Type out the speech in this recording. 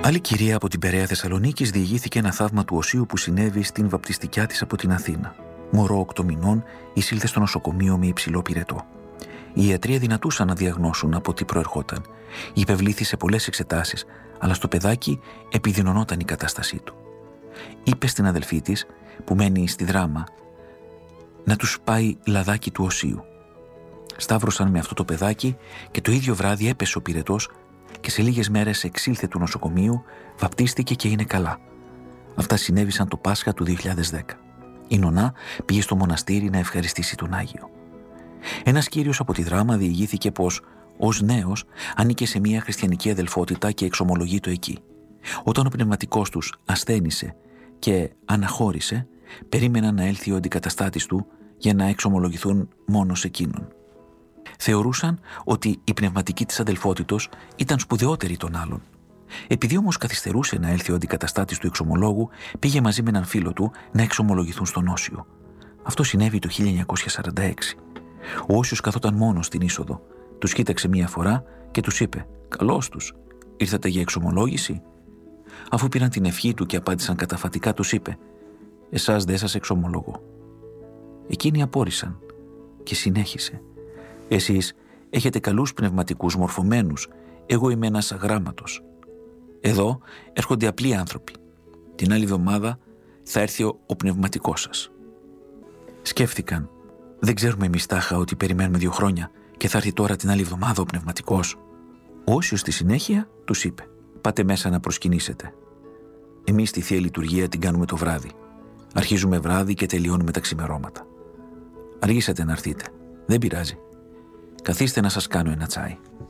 Άλλη κυρία από την Περαία Θεσσαλονίκης διηγήθηκε ένα θαύμα του οσείου που συνέβη στην βαπτιστικιά της από την Αθήνα. Μωρό 8 μηνών εισήλθε στο νοσοκομείο με υψηλό πυρετό. Οι ιατροί αδυνατούσαν να διαγνώσουν από τι προερχόταν. Υπευλήθη σε πολλές εξετάσεις, αλλά στο παιδάκι επιδεινωνόταν η κατάστασή του. Είπε στην αδελφή της, που μένει στη Δράμα, να τους πάει λαδάκι του οσείου. Σταύρωσαν με αυτό το παιδάκι και το ίδιο βράδυ έπεσε ο πυρετός και σε λίγες μέρες εξήλθε του νοσοκομείου, βαπτίστηκε και είναι καλά. Αυτά συνέβησαν το Πάσχα του 2010. Η νονά πήγε στο μοναστήρι να ευχαριστήσει τον Άγιο. Ένας κύριος από τη Δράμα διηγήθηκε πως, ως νέος, ανήκε σε μια χριστιανική αδελφότητα και εξομολογείτο εκεί. Όταν ο πνευματικός τους ασθένησε και αναχώρησε, περίμεναν να έλθει ο αντικαταστάτης του για να εξομολογηθούν μόνο σε εκείνον. Θεωρούσαν ότι η πνευματική της αδελφότητος ήταν σπουδαιότερη των άλλων. Επειδή όμως καθυστερούσε να έλθει ο αντικαταστάτης του εξομολόγου, πήγε μαζί με έναν φίλο του να εξομολογηθούν στον Όσιο. Αυτό συνέβη το 1946. Ο Όσιος καθόταν μόνος στην είσοδο. Τους κοίταξε μία φορά και τους είπε «Καλώς τους, ήρθατε για εξομολόγηση?» Αφού πήραν την ευχή του και απάντησαν καταφατικά, τους είπε «Εσάς δεν σας εξομολογώ». Εκείνοι απόρρισαν και συνέχισε «Εσείς έχετε καλούς πνευματικούς μορφωμένους, εγώ είμαι ένας αγράμματος. Εδώ έρχονται απλοί άνθρωποι. Την άλλη εβδομάδα θα έρθει ο πνευματικός σας». Σκέφτηκαν «Δεν ξέρουμε εμείς τάχα ότι περιμένουμε 2 χρόνια και θα έρθει τώρα την άλλη εβδομάδα ο πνευματικός?» Ο Όσιος στη συνέχεια τους είπε «Πάτε μέσα να προσκυνήσετε. Εμείς τη Θεία Λειτουργία την κάνουμε το βράδυ. Αρχίζουμε βράδυ και τελειώνουμε τα ξημερώματα. Αργήσατε να έρθείτε. Δεν πειράζει. Καθίστε να σας κάνω ένα τσάι».